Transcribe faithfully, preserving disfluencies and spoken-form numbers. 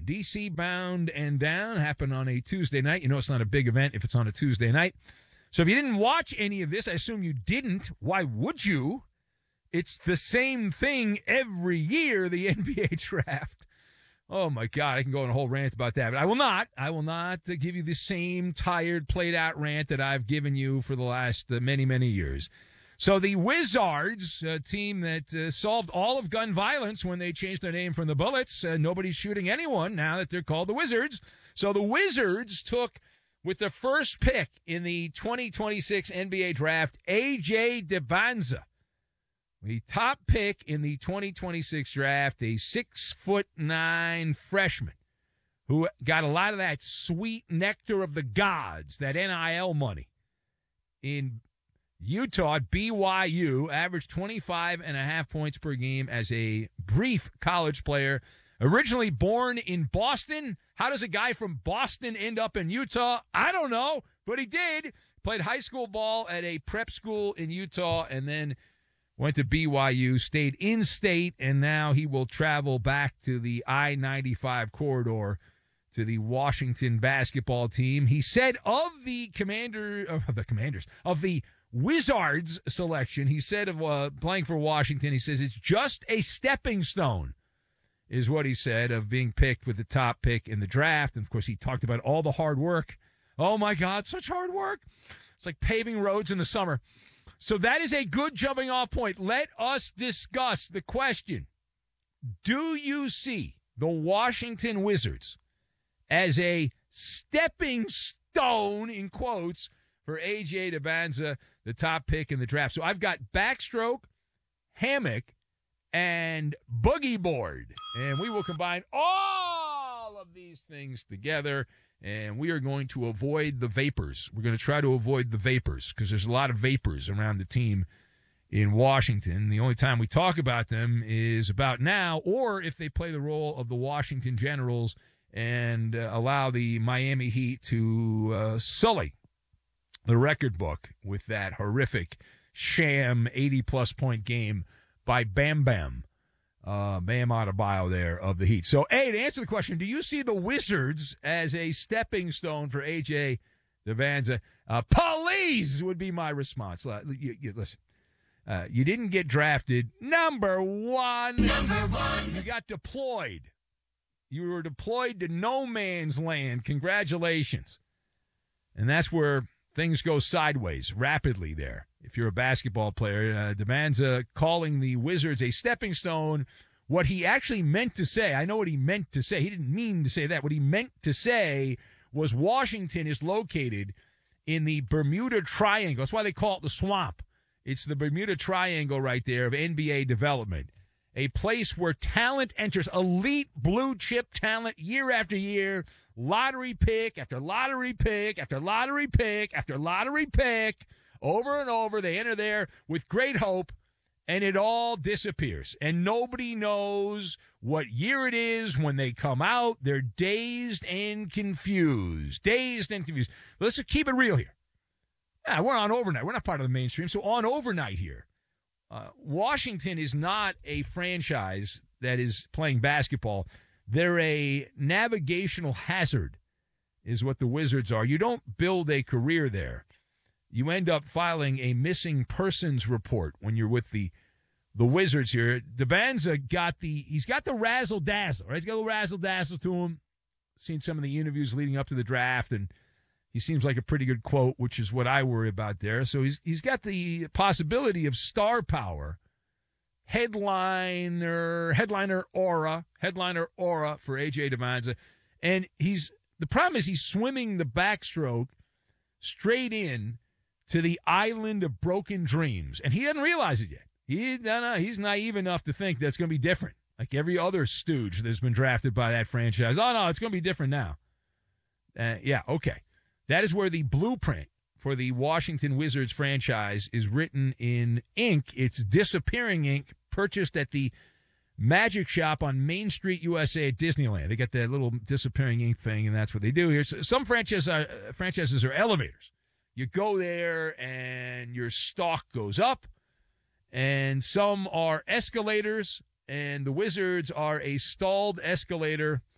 D C bound and down happened on a Tuesday night. You know it's not a big event if it's on a Tuesday night. So if you didn't watch any of this, I assume you didn't. Why would you? It's the same thing every year, the N B A draft. Oh, my God, I can go on a whole rant about that, but I will not. I will not uh, give you the same tired, played-out rant that I've given you for the last uh, many, many years. So the Wizards, a team that uh, solved all of gun violence when they changed their name from the Bullets, uh, nobody's shooting anyone now that they're called the Wizards. So the Wizards took, with the first pick in the twenty twenty-six N B A draft, A J Dybantsa. The top pick in the twenty twenty-six draft, a six foot nine freshman who got a lot of that sweet nectar of the gods, that N I L money. In Utah, at B Y U, averaged twenty-five and a half points per game as a brief college player. Originally born in Boston. How does a guy from Boston end up in Utah? I don't know, but he did. Played high school ball at a prep school in Utah and then went to B Y U, stayed in state, and now he will travel back to the I ninety-five corridor to the Washington basketball team. He said of the commander, of the commanders, of the Wizards selection, he said of uh, playing for Washington, he says it's just a stepping stone, is what he said, of being picked with the top pick in the draft. And, of course, he talked about all the hard work. Oh, my God, such hard work. It's like paving roads in the summer. So that is a good jumping off point. Let us discuss the question. Do you see the Washington Wizards as a stepping stone, in quotes, for A J Dybantsa, the top pick in the draft? So I've got backstroke, hammock, and boogie board. And we will combine all of these things together. And we are going to avoid the vapors. We're going to try to avoid the vapors because there's a lot of vapors around the team in Washington. The only time we talk about them is about now, or if they play the role of the Washington Generals and uh, allow the Miami Heat to uh, sully the record book with that horrific sham eighty-plus point game by Bam Bam. Uh, Bam Adebayo there of the Heat. So, A, to answer the question, do you see the Wizards as a stepping stone for A J Dybantsa? Uh, please would be my response. Uh, you, you, listen, uh, you didn't get drafted. Number one. Number one. You got deployed. You were deployed to no man's land. Congratulations. And that's where things go sideways rapidly there. If you're a basketball player, uh, Dybantsa calling the Wizards a stepping stone. What he actually meant to say, I know what he meant to say. He didn't mean to say that. What he meant to say was Washington is located in the Bermuda Triangle. That's why they call it the swamp. It's the Bermuda Triangle right there of N B A development. A place where talent enters, elite blue chip talent year after year, lottery pick after lottery pick after lottery pick after lottery pick. Over and over, they enter there with great hope, and it all disappears. And nobody knows what year it is when they come out. They're dazed and confused. Dazed and confused. Let's just keep it real here. Yeah, we're on overnight. We're not part of the mainstream, so on overnight here. Uh, Washington is not a franchise that is playing basketball. They're a navigational hazard, is what the Wizards are. You don't build a career there. You end up filing a missing persons report when you're with the the Wizards here. Dybantsa got the he's got the razzle dazzle, right? He's got a little razzle dazzle to him. Seen some of the interviews leading up to the draft, and he seems like a pretty good quote, which is what I worry about there. So he's he's got the possibility of star power, headliner, headliner aura, headliner aura for A J Dybantsa, and he's the problem is he's swimming the backstroke straight in to the island of broken dreams, and he doesn't realize it yet. He, no, no, he's naive enough to think that's going to be different, like every other stooge that's been drafted by that franchise. Oh, no, it's going to be different now. Uh, yeah, okay. That is where the blueprint for the Washington Wizards franchise is written in ink. It's disappearing ink, purchased at the Magic Shop on Main Street, U S A at Disneyland. They got that little disappearing ink thing, and that's what they do here. So some franchises are, franchises are elevators. You go there, and your stock goes up, and some are escalators, and the Wizards are a stalled escalator